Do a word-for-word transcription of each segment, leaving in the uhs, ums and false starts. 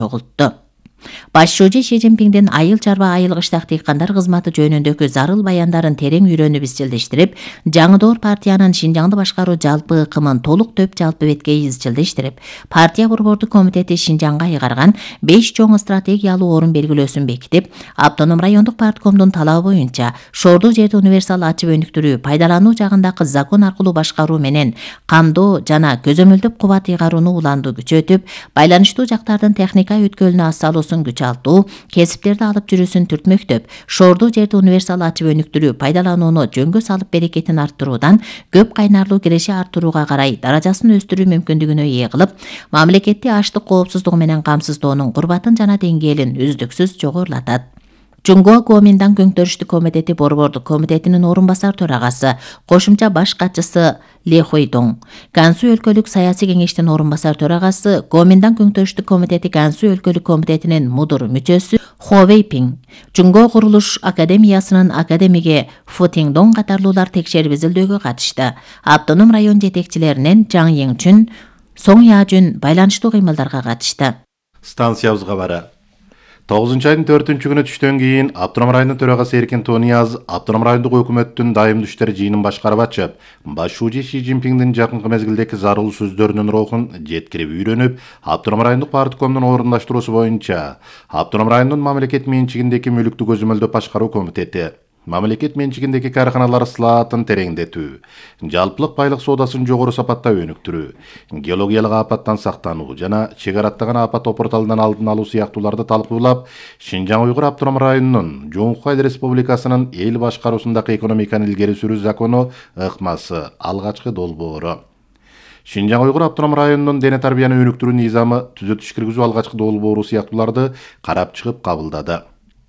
чогултту. Баш шүүжи Ши Цзиньпиңдин айыл чарба айыл кыштак дыйкандар кызматы жөнүндөгү зарыл баяндарын терең үйрөнүп изчилдештирип, жаңы доор партиянын Шинжаңды башкаруу жалпы ыкымын толук төп жалпы бетке изчилдештирип, партия борбордук комитети Шинжаңга ыйгарган беш чоң стратегиялуу орун белгилөөсүн бекитип, автоном райондук парткомдун талабы боюнча шоордуу жерди универсал ачып өнүктүрүү, пайдалануу жагындагы закон аркылуу башкаруу менен камдоо жана көзөмөлдөп кубат ыйгарууну уланду күчөтүп, байланыштуу жактардын техника өткөлүнө ас салуусун күчалтуу, кесиптерди алып жүрүүсүн түртмөктөп, шоордуу жерди универсал ачып өнүктүрүү, пайдаланууну жөнгө салып берекетин арттыруудан көп кайнарлуу киреши арттырууга карай даражасын өстүрүү мүмкүндүгүнө ээ кылып, мамлекетти аштык коопсуздугу менен камсыздоонун курбатын жана деңгээлин үздүксүз жогорулатат. Чуңго Гоминдан көңтөрүштүк комитети борбордук комитетинин орун басар төрагасы, кошумча баш катчысы Ле Хойдоң, Гансу өлкөлүк саясий кеңештин орун басар төрагасы, Гоминдан көңтөрүштүк комитети Гансу өлкөлүк комитетинин мудур мүчөсү Хо Вейпиң, Чуңго курулуш академиясынын академиги Фу Тиңдоң катарлуулар текшерип изилдөөгө катышты. Автоном район жетекчилеринен Жаң Йеңчүн, Соң Яжүн байланыштуу кыймылдарга катышты. Станциябызга бара. тогузунчу айдын төртүнчү күнү түштөн кийин Автоном районунун төрагасы Эркин Тонияз Автоном райондук өкмөттүн дайымдуу иштер жыйынын башкарып ачып, баш шүүжи Ши Цзиньпиңдин жакынкы мезгилдеги зарыл сөздөрүнүн рухун жеткирип үйрөнүп, Автоном райондук парткомдун орундаштыруусу боюнча Автоном районунун мамлекет менчигиндеги мүлүктү көзөмөлдөп башкаруу комитети, мамлекет менчигиндеги карханалар ысылаатын тереңдетүү, жалпылык байлык соодасын жогору сапатта өнүктүрүү, геологиялык апаттан сактануу жана чек ара аттаган апат опорталынан алдын алуу сыяктууларды талкуулап, Шинжаң Уйгур автоном районунун Жоңку Айыл Республикасынын эл башкаруусундагы экономиканы илгери сүрүү закону ыкмасы алгачкы долбоору. Шинжаң Уйгур автоном районунун дене тарбияны өнүктүрүү низамы түзөтүш киргизүү алгачкы долбоору сыяктууларды карап чыгып кабылдады.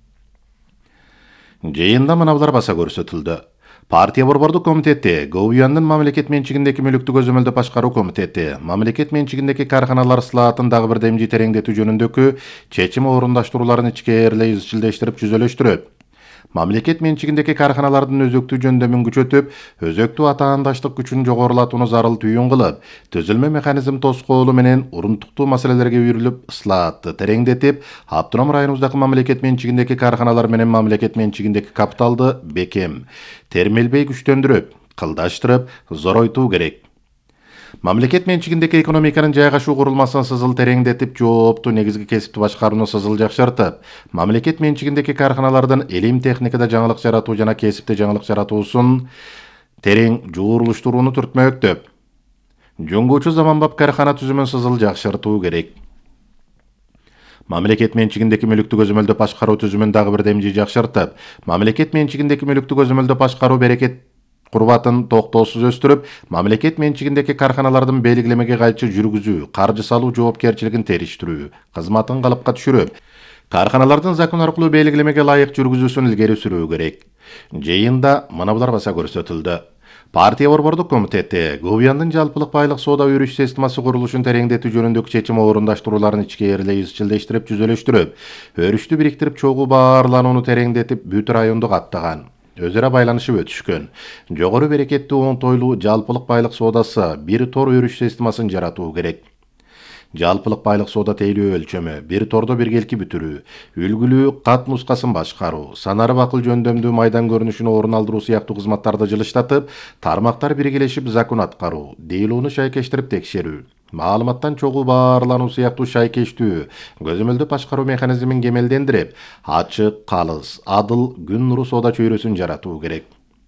Жыйында мынабулар баса көрсөтүлдү. Партия борбордук комитети, Говуяндын мамлекет менчигиндеги мүлүктү көзөмөлдөп башкаруу комитети, мамлекет менчигиндеги карханалар ысылаатын дагы бир демжи тереңдетүү жөнүндөгү чечим орундаштрууларын ичкээрлей изчилдештирип жүзөлөштүрөт. Мамлекет менчигиндеги карханалардын өзөктүү жөндөмүн күчөтүп, өзөктүү атаандаштык күчүн жогорулатууну зарыл түйүн кылып, түзүлмө механизм тоскоолу менен урунтуктуу маселелерге үйрүлүп, ысылаатты тереңдетип, автоном районубуздагы мамлекет менчигиндеги карханалар менен мамлекет менчигиндеги капиталды бекем, термелбей күчтөндүрүп, кылдаштырып, зоройтуу керек. Мамлекет менчигиндеги экономиканын жайгашуу курулмасын сызыл тереңдетип, жооптуу негизги кесипти башкарууну сызыл жакшыртып, мамлекет менчигиндеги карханалардын илим техникада жаңылык жаратуу жана кесипте жаңылык жаратуусун терең жуурулуштурууну түртмөктөп, жөнгөчү заманбап кархана түзүмүн сызыл жакшыртуу керек. Мамлекет менчигиндеги мүлүктү көзөмөлдөп башкаруу түзүмүн дагы бир демжи жакшыртып, мамлекет менчигиндеги мүлүктү көзөмөлдөп башкаруу берекет курбатын токтоосуз өстүрүп, мамлекет менчигиндеги карханалардын белгилемеге кайчы жүргүзүү, каржы салуу жоопкерчилигин териштирүү, кызматын калыпка түшүрүп, карханалардын закон аркылуу белгилемеге ылайык жүргүзүүсүн илгери сүрүү керек. Жыйында мынабулар баса көрсөтүлдү. Партия борбордук комитети, Говуяндын жалпылык байлык соода өрүш системасы курулушун тереңдетүү жөнүндөгү чечим орундаштырууларын ичкээрлей изчилдештирип жүзөлөштүрүп, өрүштү бириктирип чогуу баарланууну тереңдетип, бүт районду каттаган. Өзара байланышып өтүшкөн. Жогору берекеттүү оңтойлуу жалпылык байлык соодасы бир тор өрүш системасын жаратуу керек. Жалпылык байлык соода тейлөө өлчөмү, бир тордо биргелки бүтүрүү, үлгүлүү кат нускасын башкаруу, санарып акыл жөндөмдүү майдан көрүнүшүн орун алдыруу сыяктуу кызматтарды жылыштатып, тармактар биргелешип закон аткаруу, дейлоону шайкештирип текшерүү, маалыматтан чогуу баарлануу сыяктуу шайкештүү, көзөмөлдөп башкаруу механизмин кемелдендирип, ачык, калыс, адыл, күн нуру соода чөйрөсүн жаратуу керек.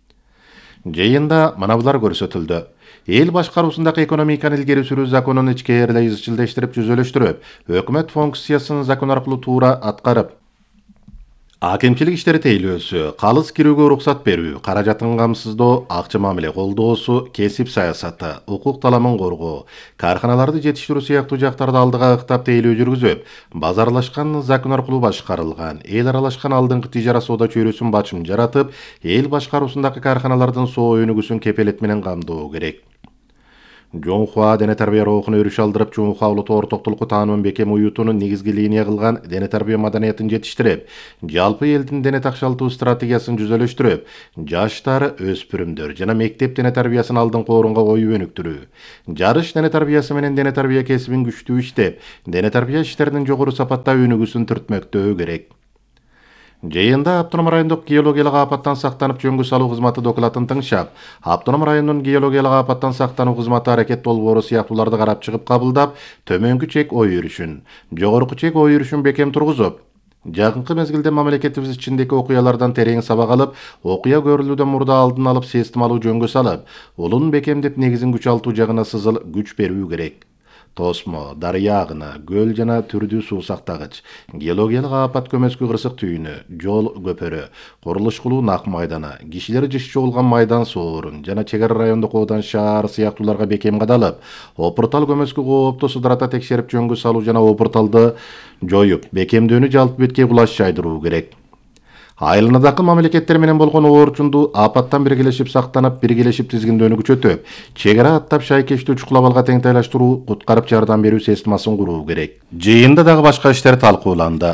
Жыйында мынабулар көрсөтүлдү. Эл башкаруусундагы экономиканы илгери сүрүү законун ичкээрлей изчилдештирип жүзөлөштүрүп, өкмөт функциясын закон аркылуу туура аткарып, акимчилик иштери тейлөөсү, калыс кирүүгө уруксат берүү, каражатын камсыздоо, акча мамиле колдоосу, кесип саясаты, укук таламын коргоо, карханаларды жетиштирүү сыяктуу жактарды алдыга ыктап тейлөө жүргүзүп, базарлашкан закон аркылуу башкарылган, эл аралашкан алдыңкы тижара соода чөйрөсүн бачым жаратып, эл башкаруусундагы карханалардын соо өнүгүүсүн кепелет менен камдоо керек. Жоңхуа дене тарбия рухуна өрүш алдырып, Жоңхуа улуты ортоктулукку таанымын бекем уютуунун негизги линия кылган дене тарбия маданиятын жетиштирип, жалпы элдин дене такшалтуу стратегиясын жүзөлөштүрүп, жаштар, өспүрүмдөр жана мектеп дене тарбиясын алдыңкы орунга коюп өнүктүрүү. Жарыш дене тарбиясы менен дене тарбия кесибин күчтүү иштеп, дене тарбия иштеринин жогору сапатта өнүгүүсүн түртмөктөө керек. Жыйында Автоном райондук геологиялык апаттан сактанып жөнгө салуу кызматы докладын тыңшап, Автоном районунун геологиялык апаттан сактануу кызматы аракет долбоору сыяктууларды карап чыгып кабылдап, төмөнкү чек ой өрүшүн, жогорку чек ой өрүшүн бекем тургузуп, жакынкы мезгилде мамлекетибиз ичиндеги окуялардан терең сабак алып, окуя көрүлүүдөн мурда алдын алып систем алуу жөнгө салып, улун бекемдеп негизин күчалтуу жагына сызыл күч берүү керек. Тосмо, дарыя агына, көл жана түрдүү суу сактагыч, геологиялык апат көмөскү кырсык түйүнү, жол көпөрү, курулуш кылуу нак майдана, кишилер жыш чогулган майдан соорун жана чек ара райондук оодан шаар сыяктууларга бекем кадалып, опуртал көмөскү коопту сударата текшерип жөнгө салуу жана опурталды жоюп, бекемдөөнү жалпы бетке кулаш жайдыруу керек. Айылынадагы мамлекеттер менен болгон оорчунду апаттан биргелешип сактанып, биргелешип тизгиндөөнү күчөтүп, чек ара аттап шайкештүү чукулабалга теңтайлаштыруу, куткарып жардам берүү системасын куруу керек. Жыйында дагы башка иштер талкууланды.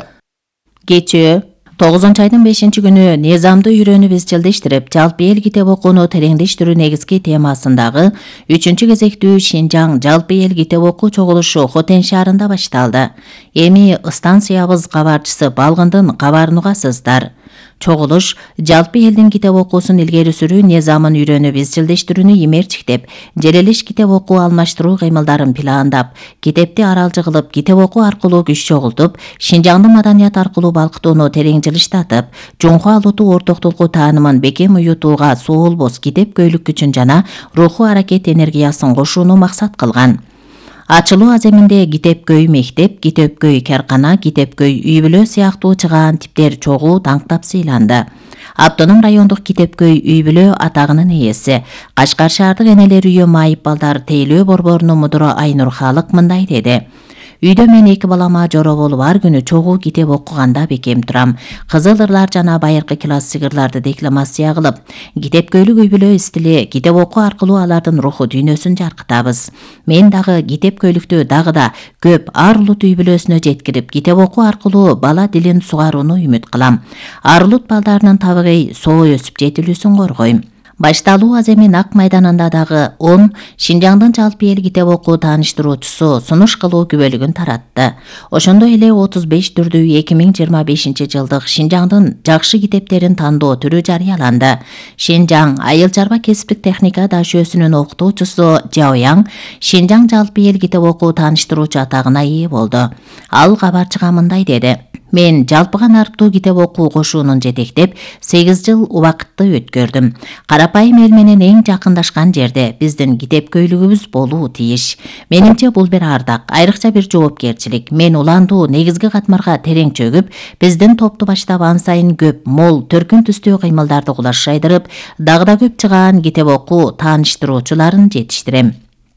Кечээ тогузунчу айдын бешинчи күнү низамды үйрөнүп изчилдештирип, жалпы эл китеп окууну тереңдештирүү негизги темасындагы үчүнчү кезектүү Шинжаң жалпы эл китеп окуу чогулушу Хотен шаарында башталды. Эми станциябыз кабарчысы Балгындын кабарын угасыздар. Чогулуш жалпы элдин китеп окуусун илгери сүрүү низамын үйрөнүп изчилдештирүүнү имерчиктеп, желелеш китеп окуу алмаштыруу кыймылдарын пландап, китепти аралжы кылып, китеп окуу аркылуу күч чогултуп, Шинжаңды маданият аркылуу балкытууну терең жылыштатып, Жоңхуа улуту ортоктулуку таанымын бекем уютууга соолбос китеп көйлүк күчүн жана руху аракет энергиясын кошууну максат кылган. Ачылуу аземинде Китепкөй мектеп, Китепкөй каркана, Китепкөй үй бүлө сыяктуу чыгаан типтер чогуу таңктап сыйланды. Автоном райондук Китепкөй үй бүлө атагынын ээси, Кашкар шаардык энелер үйү майып балдар тейлөө борборунун мудуру Айнур Халык мындай деди. Үйдө мен эки балама жоро болуп ар күнү чогуу китеп окуганда бекем турам. Кызыл ырлар жана байыркы классикырларды декламация кылып, Китепкөйлүк үй бүлө стили китеп окуу аркылуу алардын руху дүйнөсүн жаркытабыз. Мен дагы Китепкөйлүктү дагы да көп ар улут үй бүлөсүнө жеткирип, китеп окуу аркылуу бала дилин сугарууну үмүт кылам. Ар улут балдарынын табигый соо өсүп жетилүүсүн коргойм. Башталуу аземи Нак майданында дагы он Шинжаңдын жалпы эл китеп окуу тааныштыруучусу сунуш кылуу күбөлүгүн таратты. Ошондой эле отуз беш түрдүү эки миң жыйырма бешинчи жылдык Шинжаңдын жакшы китептерин тандоо түрү жарыяланды. Шинжаң айыл чарба кесиптик техника дашөөсүнүн окутуучусу Жаояң Шинжаң жалпы эл китеп окуу тааныштыруучу атагына ээ болду. Ал кабарчыга мындай деди: Мен жалпыга нарыктуу китеп окуу кошуунун жетектеп, сегиз жыл убакытты өткөрдүм. Карапайым эл менен эң жакындашкан жерде биздин китепкөйлүгүбүз болуу тийиш. Менимче бул бир ардак, айрыкча бир жоопкерчилик. Мен уландуу негизги катмарга терең чөгүп, биздин топту баштап ан сайын көп, мол, төркүн түстүү кыймылдарды кулаш жайдырып, дагы да көп чыгаан китеп окуу тааныштыруучуларын жетиштирем.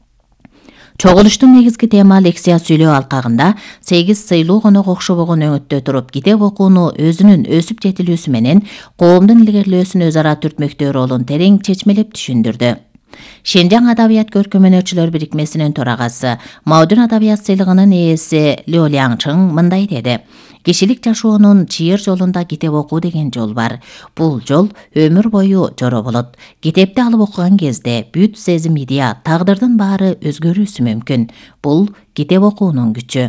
Чогулуштун негизги тема лекция сүйлөө алкагында сегиз сыйлуу конок окшобогон өңөттө туруп, китеп окууну өзүнүн өсүп жетилүүсү менен коомдун илгерилөөсүн өз ара түртмөктөө ролун терең чечмелеп түшүндүрдү. Шинжаң адабият көркөмөнүүчүлөр бирикмесинин төрагасы, Маудун адабият сыйлыгынын ээси Лё Ляңчың мындай деди: Кишилик жашоонун чыйыр жолунда китеп окуу деген жол бар. Бул жол өмүр бою жоро болот. Китепти алып окуган кезде бүт сезим, идея, тагдырдын баары өзгөрүүсү мүмкүн. Бул китеп окуунун күчү.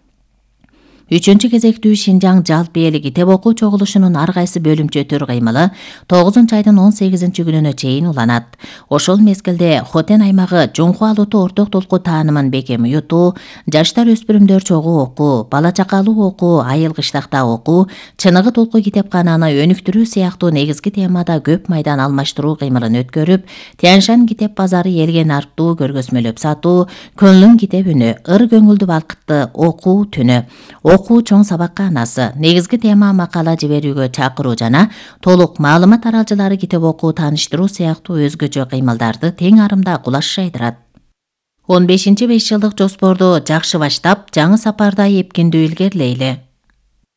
Үчүнчү кезектүү Шинжаң жалпы эл китеп окуу чогулушунун ар кайсы бөлүмчө-төр кыймылы тогузунчу айдын он сегизинчи күнүнө чейин уланат. Ошол мезгилде Хотен аймагы Жоңхуа улуту ортоктулуку таанымын бекем уютуу, жаштар өспүрүмдөр чогуу окуу, бала чакалуу окуу, айыл кыштакта окуу, Чыныгы толку китепкананы өнүктүрүү сыяктуу негизги темада көп майдан алмаштыруу кыймылын өткөрүп, Тяньшань китеп базары элге нарттуу көргөзмөлөп сатуу, Көнлүн китеп үнү, ыр көңүлдү балкытты окуу түнү, окуу чоң сабакка анасы, негизги тема макала жиберүүгө чакыруу жана толук маалымат аралжылары китеп окуу тааныштыруу сыяктуу өзгөчө кыймылдарды тең арымда кулаш жайдырат. он бешинчи беш жылдык жоспорду жакшы баштап, жаңы сапарда эпкиндүү илгерилейли.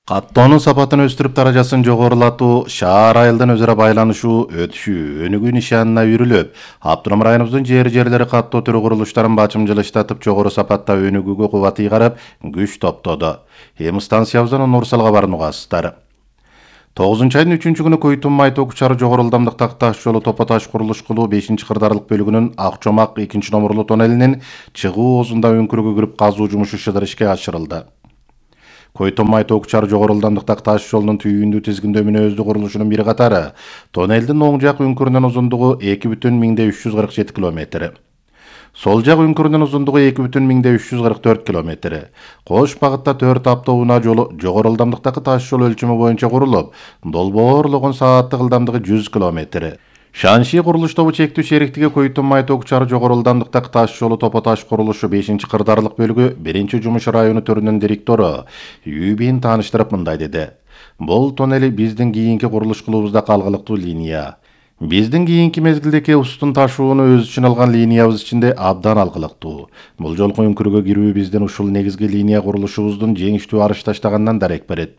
Каттоонун сапатын өстүрүп даражасын жогорулатуу, шаар айылдын өзара байланышуу, өтүшүү, өнүгүү нишанына үйрүлүп, Автоном районубуздун жер жерлери каттоо түрү курулуштарын бачымжылыштатып, жогору сапатта өнүгүүгө кубат ыйгарып, күч топтоду. Эми станциябыздан Нурсалга баруугасыздар. тогузунчу айдын үчүнчү күнү Көйтүм май ток чары жогору ылдамдыктагы таш жолу топо таш курулуш кылуу бешинчи кырдаарлык бөлүгүнүн Акчомак экинчи номурлуу тоннелинин чыгуу оозунда өңкүргө кирип казуу жумушу шыдыр ишке ашырылды. Көйтүм май ток чары жогору ылдамдыктагы таш жолунун түйүндүү тизгиндөө мүнөздүү курулушунун бир катары тоннелдин оң жак өңкүрүнүн узундугу эки бүтүн миңден үч жүз кырк жети километр. Сол жак өңкүрүнүн узундугу эки бүтүн миңден үч жүз кырк төрт километр. Кош багытта төрт автоунаа жолу жогору ылдамдыктагы таш жол өлчөмү боюнча курулуп, долбоорлогон сааттык ылдамдыгы жүз километр. Шанши курулуш тобу чектүү шериктиги Көйтүм май ток чары жогору ылдамдыктагы таш жолу топо таш курулушу бешинчи кырдаарлык бөлүгү биринчи жумуш району төрүнүн директору Юбин тааныштырып мындай деди. Бул тоннели биздин кийинки курулуш кылуубузда калгылыктуу линия. Биздин кийинки мезгилдеги устун ташууну өз үчүн алган линиябыз ичинде абдан алгылыктуу. Бул жолку өңкүргө кирүү биздин ушул негизги линия курулушубуздун жеңиштүү арыш таштаганынан дарек берет.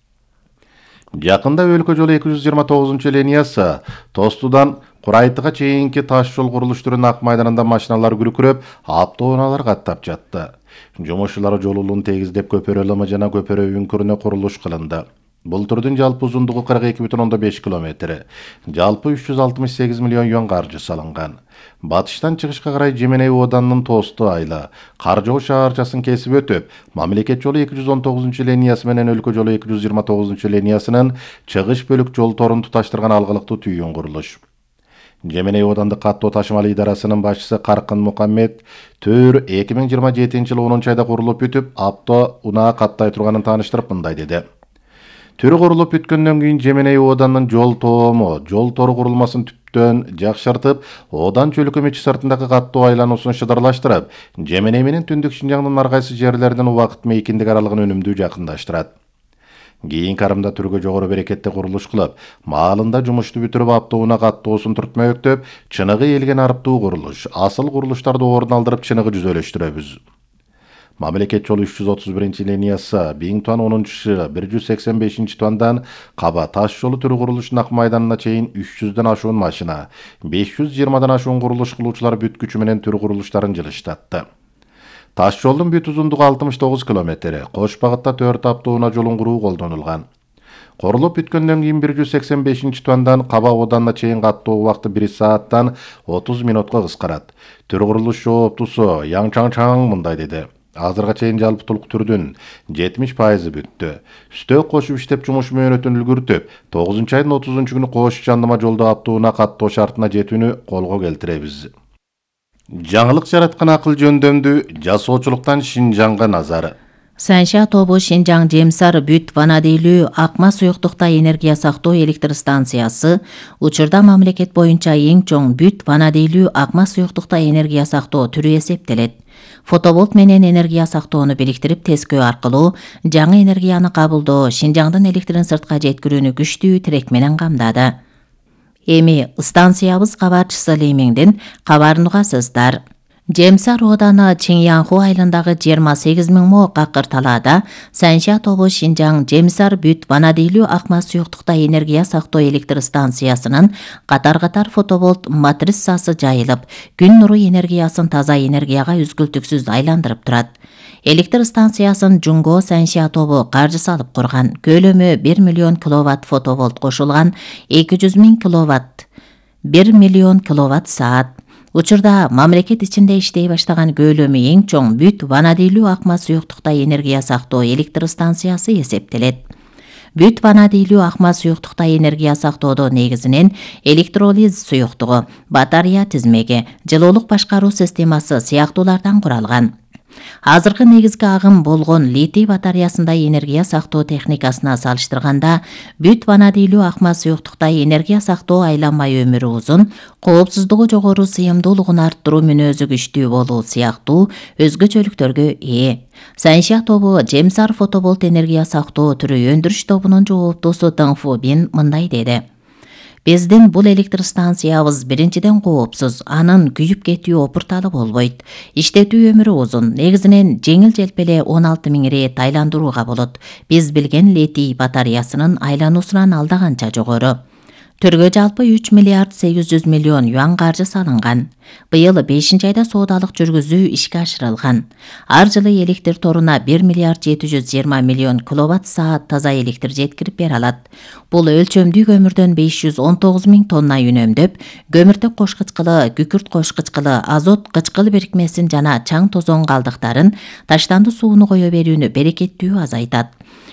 Жакында өлкө жолу эки жүз жыйырма тогузунчу линиясы Тостудан Курайтыга чейинки таш жол курулуш түрүнүн ак майданында машиналар күркүрөп, автоунаалар каттап жатты. Жумушчулар жолулун тегиздеп көпөрө лымы жана көпөрө өңкүрүнө курулуш кылынды. Бул түрдүн жалпы узундугу кырк эки бүтүн ондон беш километр. Жалпы үч жүз алтымыш сегиз миллион юан каржы салынган. Батыштан чыгышка карай Жеменей Оданынын Тосту айылы, Каржоо шаарчасын кесип өтүп, мамлекет жолу эки жүз он тогузунчу линиясы менен өлкө жолу эки жүз жыйырма тогузунчу линиясынын чыгыш бөлүк жол торун туташтырган алгылыктуу түйүн курулуш. Жеменей Одандык каттоо ташымал идарасынын башчысы Каркын Мукаммед төр эки миң жыйырма жетинчи жылы онунчу айда курулуп бүтүп, авто унаа каттай турганын тааныштырып мындай деди. Түрү курулуп бүткөндөн кийин Жеменей Оданынын жол тоому, жол тору курулмасын түптөн жакшыртып, Одан чөлкө мечи сыртындагы каттоо айлануусун шыдырлаштырып, Жеменей менен Түндүк Шинжаңдын ар кайсы жерлеринин убакыт мейкиндик аралыгын өнүмдүү жакындаштырат. Кийин карымда түргө жогору берекетте курулуш кылып, маалында жумушту бүтүрүп, автоунаа каттоосун түртмөктөп, чыныгы элген арыптуу курулуш, асыл курулуштарды ордун алдырып чыныгы жүзөлөштүрөбүз. Мамлекет жолу үч жүз отуз биринчи линиясы Биңтуан онунчу бир жүз сексен бешинчи туандан Каба таш жолу түрү курулушунун ак майданына чейин үч жүздөн ашуун машина, беш жүз жыйырмадан ашуун курулуш кылуучулар бүткүчү менен түрү курулуштарын жылыштатты. Таш жолдун бүт узундугу алтымыш тогуз километр, кош багытта төрт автоунаа жолун куруу колдонулган. Курулуп бүткөндөн кийин бир жүз сексен бешинчи туандан Каба Оданына чейин каттоо убакыты бир сааттан отуз минутка кыскарат. Түрү курулуш жооптусу Яң Чаң Чаң мындай деди. Азырга чейин жалпытылык түрдүн жетимиш пайызы бүттү. Үстөө кошуп иштеп жумуш мөөнөтүн үлгүртүп, тогузунчу айдын отузунчу күнү Кош Жандыма жолдо автоунаа каттоо шартына жетүүнү колго келтиребиз. Жаңылык жараткан акыл жөндөмдү жасоочулуктан Шинжаңга назар. Санша тобу Шинжаң Жемсар бүт ванадейлүү акма суюктукта энергия сактоо электр станциясы учурда мамлекет боюнча эң чоң бүт ванадейлүү акма суюктукта энергия сактоо түрү эсептелет. Фотоболт менен энергия сактоону бириктирип тескөө аркылуу жаңы энергияны кабылдоо Шинжаңдын электрин сыртка жеткирүүнү күчтүү тирек менен камдады. Эми станциябыз кабарчысы Леймиңдин кабарын угасыздар. Жемсар Ооданы Чиңянху айылындагы жыйырма сегиз миң мо какыр талаада Санша тобу Шинжаң Жемсар бүт ванадейлүү акма суюктукта энергия сактоо электр станциясынын катар-катар фотоболт матриссасы жайылып, күн нуру энергиясын таза энергияга үзгүлтүксүз айландырып турат. Электр станциясын Жунго Санша тобу каржы салып курган. Көлөмү бир миллион киловатт фотоболт кошулган, эки жүз миң киловатт, бир миллион киловатт саат. Учурда мамлекет ичинде иштей баштаган көлөмү эң чоң бүт ванадейлүү акма суюктукта энергия сактоо электр станциясы эсептелет. Бүт ванадейлүү акма суюктукта энергия сактоодо негизинен электролиз суюктугу, батарея тизмеги, жылуулук башкаруу системасы сыяктуулардан куралган. Азыркы негизги агым болгон литий батареясында энергия сактоо техникасына салыштырганда бүт ванадейлүү акма суюктукта энергия сактоо айланмай өмүрү узун, коопсуздугу жогору, сыйымдуулугун арттыруу мүнөзү күчтүү болуу сыяктуу өзгөчөлүктөргө ээ. Санша тобу Жемсар фотоболт энергия сактоо түрү өндүрүш тобунун жооптусу Дыңфу Бин мындай деди. Биздин бул электр станциябыз биринчиден коопсуз, анын күйүп кетүү опурталы болбойт. Иштетүү өмүрү узун, негизинен жеңил желпеле он алты миң рет айландырууга болот. Биз билген литий батареясынын айлануусунан алда канча жогору. Түргө жалпы үч миллиард сегиз жүз миллион юан каржы салынган. Быйыл бешинчи айда соодалык жүргүзүү ишке ашырылган. Ар жылы электр торуна бир миллиард жети жүз жыйырма миллион киловатт саат таза электр жеткирип бере алат. Бул өлчөмдүү көмүрдөн беш жүз он тогуз миң тонна үнөмдөп, көмүртөк кош кычкылы, күкүрт кош кычкылы, азот кычкыл бирикмесин жана чаң тозоң калдыктарын, таштанды сууну кое берүүнү берекеттүү азайтат.